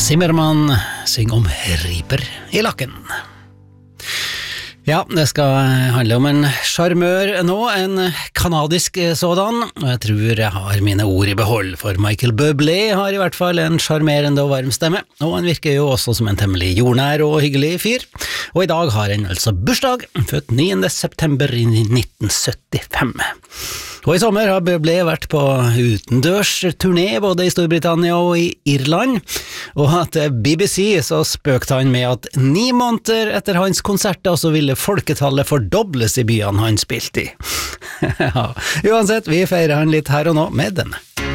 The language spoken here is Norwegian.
Zimmermann synger om riper I lakken. Ja, det skal handle om en charmør nå, en kanadisk sådan, og jeg tror jeg har mine ord I behold, for Michael Bublé har I hvert fall en charmerende og varm stemme, og han virker jo også som en temmelig jordnær og hyggelig fyr, og I dag har han altså bursdag, født 9. september I 1975. Og I sommer har Bublé vært på utendørs turné både I Storbritannia og I Irland, og til BBC så spøkte han med at 9 måneder etter hans konserter så ville folketallet fordobles I byene han spilte I. Ja, uansett, vi feirer han litt her og nå med denne.